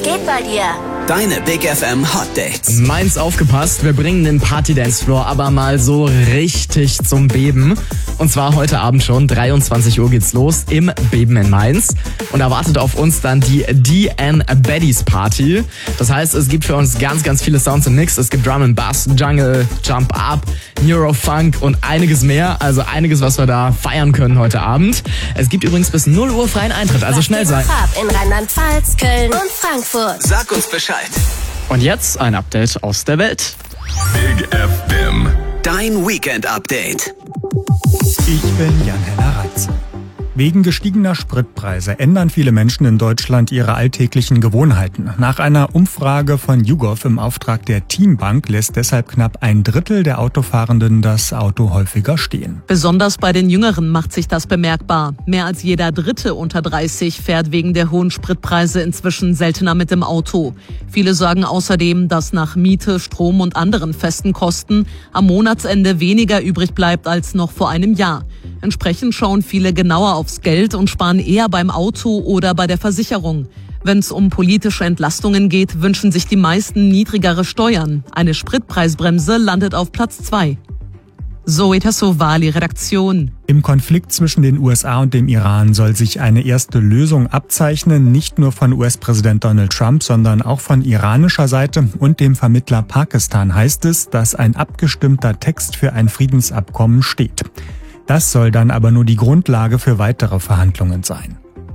Was geht bei dir? Deine Big FM Hot Dates. Mainz, aufgepasst, wir bringen den Party-Dance-Floor aber mal so richtig zum Beben. Und zwar heute Abend schon, 23 Uhr geht's los im Beben in Mainz. Und erwartet auf uns dann die DN Baddies Party. Das heißt, es gibt für uns ganz, ganz viele Sounds im Mix. Es gibt Drum and Bass, Jungle, Jump Up, Neurofunk und einiges mehr. Also einiges, was wir da feiern können heute Abend. Es gibt übrigens bis 0 Uhr freien Eintritt, also schnell sein. In Rheinland-Pfalz, Köln und Frankfurt. Sag uns Bescheid. Und jetzt ein Update aus der Welt. Big FM. Dein Weekend-Update. Ich bin Jan-Henner Reitze. Wegen gestiegener Spritpreise ändern viele Menschen in Deutschland ihre alltäglichen Gewohnheiten. Nach einer Umfrage von YouGov im Auftrag der Teambank lässt deshalb knapp 1/3 der Autofahrenden das Auto häufiger stehen. Besonders bei den Jüngeren macht sich das bemerkbar. Mehr als jeder Dritte unter 30 fährt wegen der hohen Spritpreise inzwischen seltener mit dem Auto. Viele sagen außerdem, dass nach Miete, Strom und anderen festen Kosten am Monatsende weniger übrig bleibt als noch vor einem Jahr. Entsprechend schauen viele genauer aufs Geld und sparen eher beim Auto oder bei der Versicherung. Wenn es um politische Entlastungen geht, wünschen sich die meisten niedrigere Steuern. Eine Spritpreisbremse landet auf Platz 2. Zoe Tassovali, Redaktion. Im Konflikt zwischen den USA und dem Iran soll sich eine erste Lösung abzeichnen, nicht nur von US-Präsident Donald Trump, sondern auch von iranischer Seite und dem Vermittler Pakistan heißt es, dass ein abgestimmter Text für ein Friedensabkommen steht. Das soll dann aber nur die Grundlage für weitere Verhandlungen sein.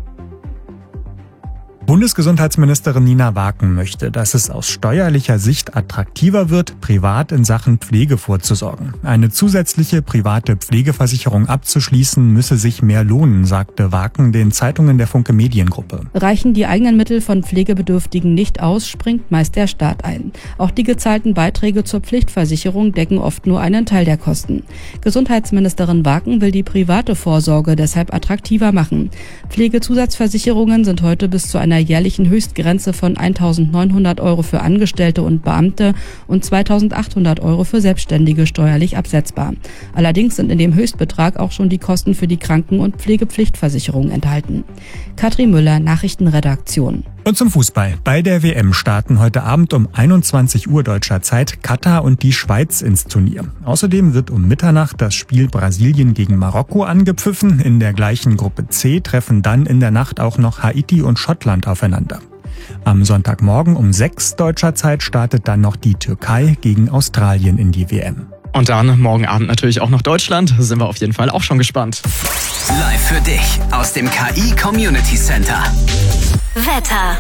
Bundesgesundheitsministerin Nina Waken möchte, dass es aus steuerlicher Sicht attraktiver wird, privat in Sachen Pflege vorzusorgen. Eine zusätzliche private Pflegeversicherung abzuschließen, müsse sich mehr lohnen, sagte Waken den Zeitungen der Funke Mediengruppe. Reichen die eigenen Mittel von Pflegebedürftigen nicht aus, springt meist der Staat ein. Auch die gezahlten Beiträge zur Pflichtversicherung decken oft nur einen Teil der Kosten. Gesundheitsministerin Waken will die private Vorsorge deshalb attraktiver machen. Pflegezusatzversicherungen sind heute bis zu einer jährlichen Höchstgrenze von 1.900 € für Angestellte und Beamte und 2.800 € für Selbstständige steuerlich absetzbar. Allerdings sind in dem Höchstbetrag auch schon die Kosten für die Kranken- und Pflegepflichtversicherung enthalten. Katrin Müller, Nachrichtenredaktion. Und zum Fußball. Bei der WM starten heute Abend um 21 Uhr deutscher Zeit Katar und die Schweiz ins Turnier. Außerdem wird um Mitternacht das Spiel Brasilien gegen Marokko angepfiffen. In der gleichen Gruppe C treffen dann in der Nacht auch noch Haiti und Schottland aufeinander. Am Sonntagmorgen um 6 deutscher Zeit startet dann noch die Türkei gegen Australien in die WM. Und dann morgen Abend natürlich auch noch Deutschland. Sind wir auf jeden Fall auch schon gespannt. Live für dich aus dem KI Community Center. Wetter.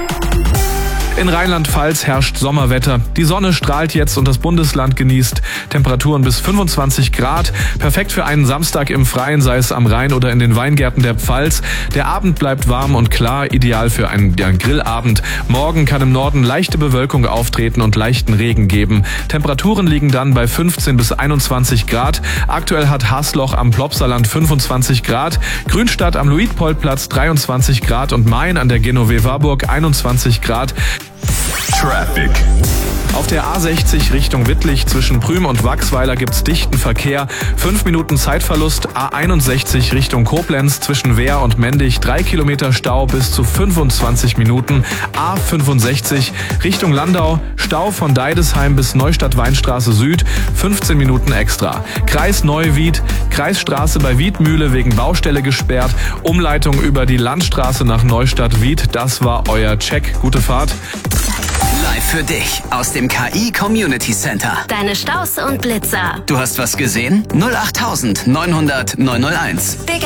In Rheinland-Pfalz herrscht Sommerwetter. Die Sonne strahlt jetzt und das Bundesland genießt Temperaturen bis 25 Grad. Perfekt für einen Samstag im Freien, sei es am Rhein oder in den Weingärten der Pfalz. Der Abend bleibt warm und klar, ideal für einen Grillabend. Morgen kann im Norden leichte Bewölkung auftreten und leichten Regen geben. Temperaturen liegen dann bei 15 bis 21 Grad. Aktuell hat Hasloch am Plopsaland 25 Grad, Grünstadt am Luitpoldplatz 23 Grad und Main an der Genove-Warburg 21 Grad. Traffic. Auf der A60 Richtung Wittlich zwischen Prüm und Wachsweiler gibt's dichten Verkehr. 5 Minuten Zeitverlust. A61 Richtung Koblenz zwischen Wehr und Mendig 3 Kilometer Stau bis zu 25 Minuten. A65 Richtung Landau. Stau von Deidesheim bis Neustadt-Weinstraße Süd 15 Minuten extra. Kreis Neuwied. Kreisstraße bei Wiedmühle wegen Baustelle gesperrt. Umleitung über die Landstraße nach Neustadt-Wied. Das war euer Check. Gute Fahrt. Live für dich aus dem KI Community Center. Deine Staus und Blitzer. Du hast was gesehen? 08900 901. Big